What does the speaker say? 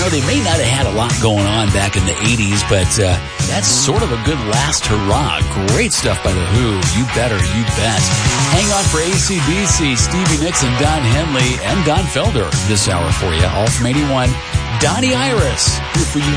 they may not have had a lot going on back in the 80s, but that's sort of a good last hurrah. Great stuff by The Who. You better, you bet. Hang on for AC/DC, Stevie Nicks and Don Henley and Don Felder this hour for you. All from 81. Donnie Iris here for you.